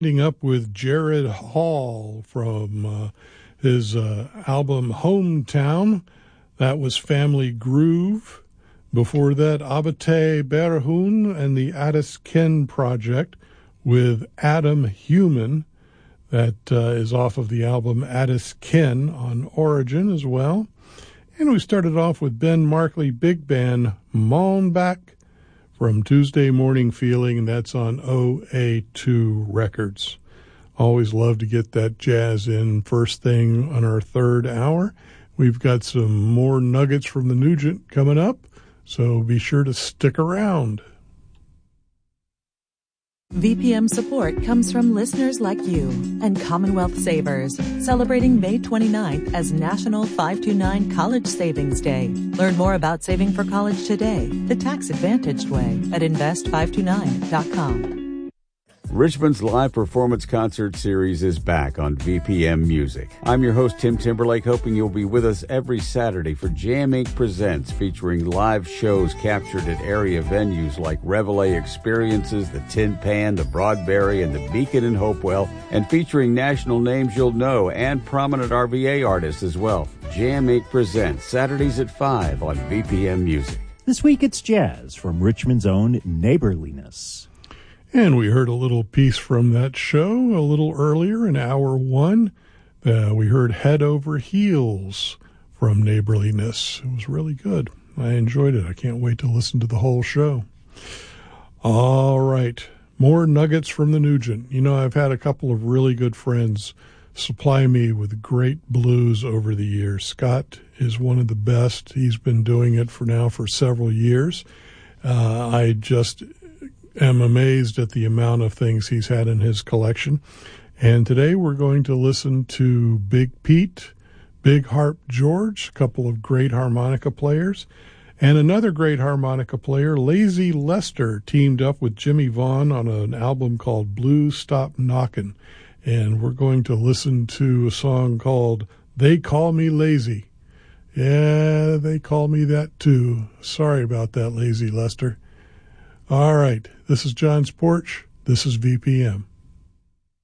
Ending up with Jared Hall from his album Hometown. That was Family Groove. Before that, Abate Berahun and the Addis Ken Project with Adam Human. That is off of the album Addis Ken on Origin as well. And we started off with Ben Markley Big Band, Moanback from Tuesday Morning Feeling, and that's on OA2 Records. Always love to get that jazz in first thing on our third hour. We've got some more nuggets from the Nugent coming up, so be sure to stick around. VPM support comes from listeners like you and Commonwealth Savers, celebrating May 29th as National 529 College Savings Day. Learn more about saving for college today, the tax-advantaged way, at invest529.com. Richmond's live performance concert series is back on VPM Music. I'm your host, Tim Timberlake, hoping you'll be with us every Saturday for Jam Inc. Presents, featuring live shows captured at area venues like Reveille Experiences, the Tin Pan, the Broadberry, and the Beacon in Hopewell, and featuring national names you'll know and prominent RVA artists as well. Jam Inc. Presents, Saturdays at 5 on VPM Music. This week it's jazz from Richmond's own Neighborliness. And we heard a little piece from that show a little earlier in hour one. We heard Head Over Heels from Neighborliness. It was really good. I enjoyed it. I can't wait to listen to the whole show. All right. More nuggets from the Nugent. You know, I've had a couple of really good friends supply me with great blues over the years. Scott is one of the best. He's been doing it for several years. I just am amazed at the amount of things he's had in his collection. And today we're going to listen to Big Pete, Big Harp George, a couple of great harmonica players, and another great harmonica player, Lazy Lester, teamed up with Jimmy Vaughn on an album called Blues Stop Knockin'. And we're going to listen to a song called They Call Me Lazy. Yeah, they call me that too. Sorry about that, Lazy Lester. All right, this is John's Porch. This is VPM.